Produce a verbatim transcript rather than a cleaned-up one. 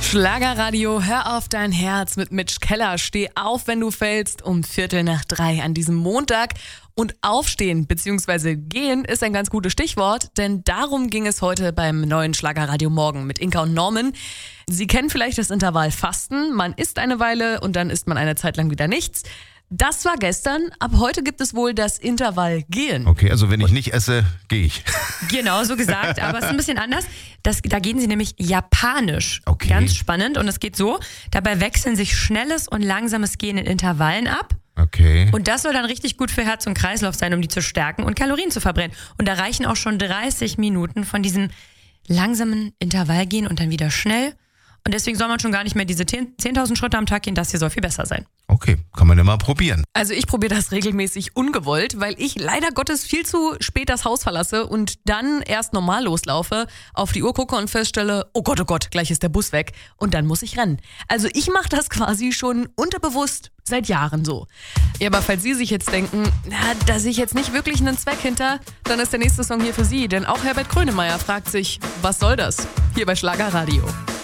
Schlagerradio, hör auf dein Herz mit Mitch Keller. Steh auf, wenn du fällst, um Viertel nach drei an diesem Montag. Und aufstehen bzw. gehen ist ein ganz gutes Stichwort, denn darum ging es heute beim neuen Schlagerradio Morgen mit Inka und Norman. Sie kennen vielleicht das Intervall Fasten. Man isst eine Weile und dann isst man eine Zeit lang wieder nichts. Das war gestern, ab heute gibt es wohl das Intervall Gehen. Okay, also wenn ich nicht esse, gehe ich. Genau, so gesagt, aber es ist ein bisschen anders. Das, da gehen sie nämlich japanisch. Okay. Ganz spannend und es geht so, dabei wechseln sich schnelles und langsames Gehen in Intervallen ab. Okay. Und das soll dann richtig gut für Herz und Kreislauf sein, um die zu stärken und Kalorien zu verbrennen. Und da reichen auch schon dreißig Minuten von diesem langsamen Intervallgehen und dann wieder schnell. Und deswegen soll man schon gar nicht mehr diese zehntausend Schritte am Tag gehen, das hier soll viel besser sein. Okay, kann man ja mal probieren. Also ich probiere das regelmäßig ungewollt, weil ich leider Gottes viel zu spät das Haus verlasse und dann erst normal loslaufe, auf die Uhr gucke und feststelle, oh Gott, oh Gott, gleich ist der Bus weg und dann muss ich rennen. Also ich mache das quasi schon unterbewusst seit Jahren so. Ja, aber falls Sie sich jetzt denken, na, da sehe ich jetzt nicht wirklich einen Zweck hinter, dann ist der nächste Song hier für Sie, denn auch Herbert Grönemeyer fragt sich, was soll das? Hier bei Schlagerradio.